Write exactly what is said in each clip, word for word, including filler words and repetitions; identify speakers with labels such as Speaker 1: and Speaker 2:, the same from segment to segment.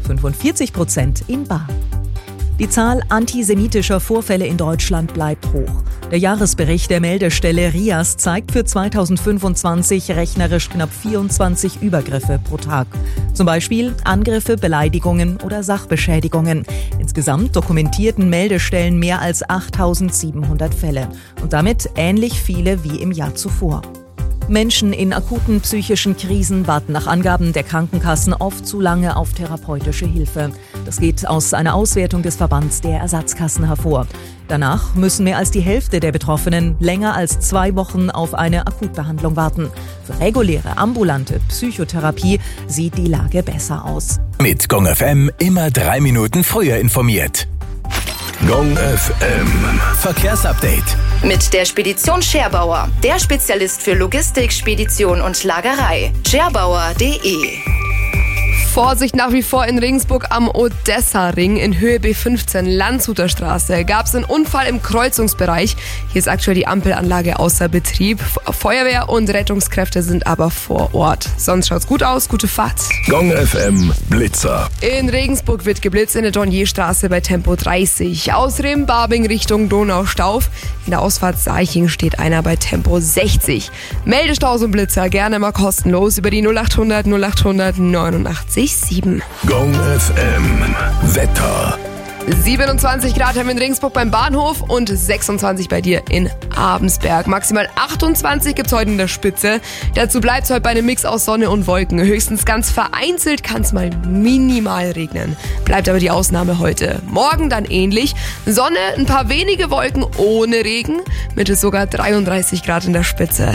Speaker 1: fünfundvierzig Prozent in bar. Die Zahl antisemitischer Vorfälle in Deutschland bleibt hoch. Der Jahresbericht der Meldestelle R I A S zeigt für zweitausendfünfundzwanzig rechnerisch knapp vierundzwanzig Übergriffe pro Tag. Zum Beispiel Angriffe, Beleidigungen oder Sachbeschädigungen. Insgesamt dokumentierten Meldestellen mehr als achttausendsiebenhundert Fälle und damit ähnlich viele wie im Jahr zuvor. Menschen in akuten psychischen Krisen warten nach Angaben der Krankenkassen oft zu lange auf therapeutische Hilfe. Das geht aus einer Auswertung des Verbands der Ersatzkassen hervor. Danach müssen mehr als die Hälfte der Betroffenen länger als zwei Wochen auf eine Akutbehandlung warten. Für reguläre ambulante Psychotherapie sieht die Lage besser aus.
Speaker 2: Mit Gong F M immer drei Minuten früher informiert. Gong F M Verkehrsupdate.
Speaker 3: Mit der Spedition Scherbauer, der Spezialist für Logistik, Spedition und Lagerei. scherbauer punkt de.
Speaker 4: Vorsicht nach wie vor in Regensburg am Odessa-Ring in Höhe B fünfzehn, Landshuter Straße. Gab es einen Unfall im Kreuzungsbereich. Hier ist aktuell die Ampelanlage außer Betrieb. Feuerwehr und Rettungskräfte sind aber vor Ort. Sonst schaut's gut aus. Gute Fahrt.
Speaker 2: Gong F M Blitzer.
Speaker 4: In Regensburg wird geblitzt in der Dornierstraße bei Tempo dreißig. Aus Rimbabing Richtung Donaustauf. In der Ausfahrt Seiching steht einer bei Tempo sechzig. Meldestaus und Blitzer gerne mal kostenlos über die null achthundert null achthundert neunundachtzig sieben.
Speaker 2: Gong F M Wetter.
Speaker 4: siebenundzwanzig Grad haben wir in Regensburg beim Bahnhof und sechsundzwanzig bei dir in Abensberg. Maximal achtundzwanzig gibt's heute in der Spitze. Dazu bleibt's heute bei einem Mix aus Sonne und Wolken. Höchstens ganz vereinzelt kann's mal minimal regnen. Bleibt aber die Ausnahme heute. Morgen dann ähnlich. Sonne, ein paar wenige Wolken ohne Regen. Mit sogar dreiunddreißig Grad in der Spitze.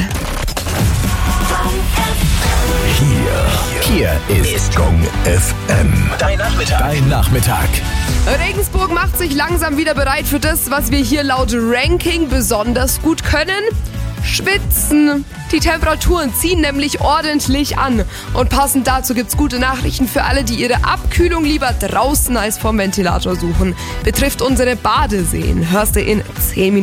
Speaker 2: Hier ist Gong F M. Dein Nachmittag. Dein Nachmittag.
Speaker 4: Regensburg macht sich langsam wieder bereit für das, was wir hier laut Ranking besonders gut können. Schwitzen. Die Temperaturen ziehen nämlich ordentlich an. Und passend dazu gibt's gute Nachrichten für alle, die ihre Abkühlung lieber draußen als vorm Ventilator suchen. Betrifft unsere Badeseen. Hörst du in zehn Minuten.